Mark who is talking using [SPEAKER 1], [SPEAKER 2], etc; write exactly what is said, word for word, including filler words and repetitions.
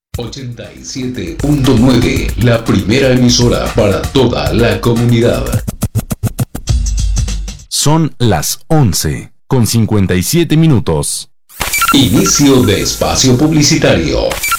[SPEAKER 1] ochenta y siete punto nueve, la primera emisora para toda la comunidad.
[SPEAKER 2] Son las once con cincuenta y siete minutos.
[SPEAKER 1] Inicio de espacio publicitario.